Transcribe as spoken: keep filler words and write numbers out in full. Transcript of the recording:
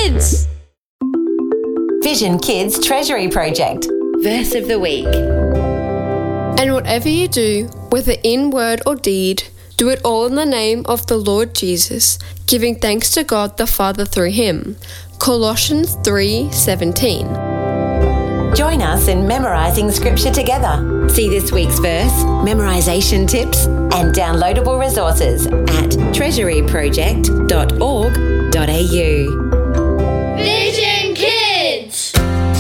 Kids! Vision Kids Treasury Project. Verse of the Week. And whatever you do, whether in word or deed, do it all in the name of the Lord Jesus, giving thanks to God the Father through him. Colossians three seventeen. Join us in memorising scripture together. See this week's verse, memorisation tips, and downloadable resources at treasury project dot org dot a u.